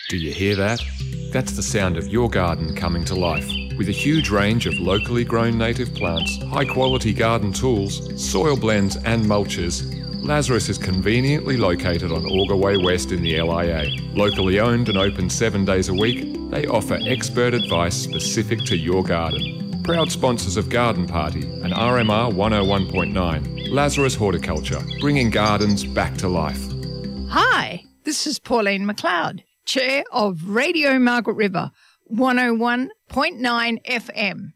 Do you hear that? That's the sound of your garden coming to life. With a huge range of locally grown native plants, high-quality garden tools, soil blends and mulches, Lazarus is conveniently located on Auger Way West in the LIA. Locally owned and open 7 days a week, they offer expert advice specific to your garden. Proud sponsors of Garden Party and RMR 101.9. Lazarus Horticulture, bringing gardens back to life. Hi, this is Pauline McLeod, Chair of Radio Margaret River, 101.9 FM.